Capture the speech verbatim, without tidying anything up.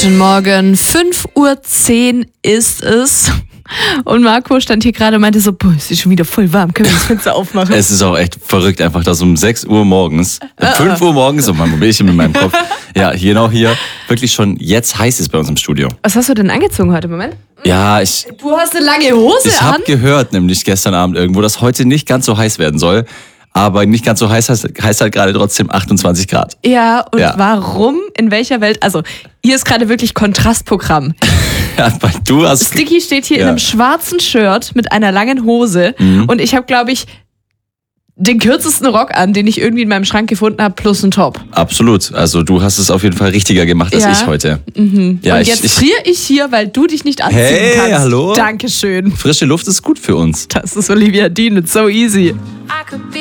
Guten Morgen, fünf Uhr zehn ist es. Und Marco stand hier gerade und meinte so, boah, es ist schon wieder voll warm, können wir das Fenster aufmachen? Es ist auch echt verrückt einfach, dass um sechs Uhr morgens, uh, fünf Uhr morgens, oh Mann, wo bin ich denn mit meinem Kopf? Ja, genau hier, wirklich schon jetzt heiß ist bei uns im Studio. Was hast du denn angezoon heute? Moment. Ja, ich... Du hast eine lange Hose ich an? Ich habe gehört, nämlich gestern Abend irgendwo, dass heute nicht ganz so heiß werden soll. Aber nicht ganz so heiß heißt, heißt halt gerade trotzdem achtundzwanzig Grad. Ja, und ja. warum? In welcher Welt? Also, hier ist gerade wirklich Kontrastprogramm. Ja, weil du hast... Sticky steht hier ja. in einem schwarzen Shirt mit einer langen Hose. Mhm. Und ich habe, glaube ich, den kürzesten Rock an, den ich irgendwie in meinem Schrank gefunden habe, plus einen Top. Absolut. Also du hast es auf jeden Fall richtiger gemacht als ja. ich heute. Mhm. Ja, und ich, jetzt ich, friere ich hier, weil du dich nicht anziehen hey, kannst. Hallo? Dankeschön. Frische Luft ist gut für uns. Das ist Olivia Dean, it's so easy.